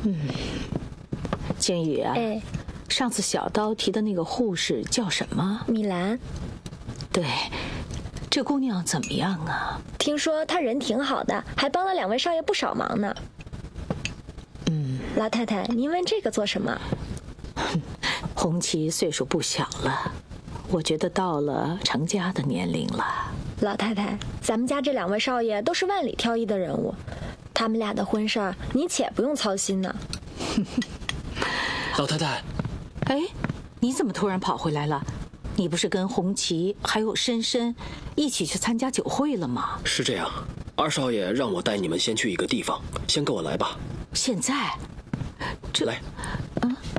景宇啊， 哎， 上次小刀提的那个护士叫什么？ 米兰， 对，这姑娘怎么样啊？ 听说她人挺好的，还帮了2位少爷不少忙呢。老太太，您问这个做什么？ 红旗岁数不小了，我觉得到了成家的年龄了。 老太太，咱们家这2位少爷都是万里挑一的人物，他们俩的婚事儿，你且不用操心呢。 老太太， 哎，你怎么突然跑回来了？你不是跟红旗还有深深一起去参加酒会了吗？ 是这样，二少爷让我带你们先去一个地方，先跟我来吧。 现在？ 来，